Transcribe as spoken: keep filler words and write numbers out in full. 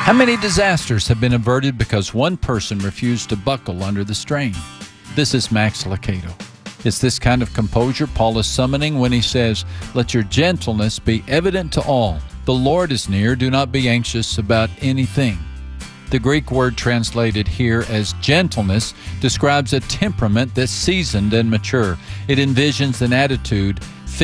How many disasters have been averted because one person refused to buckle under the strain? This is Max Lucado. It's this kind of composure Paul is summoning when he says, "Let your gentleness be evident to all. The Lord is near. Do not be anxious about anything." The Greek word translated here as gentleness describes a temperament that's seasoned and mature. It envisions an attitude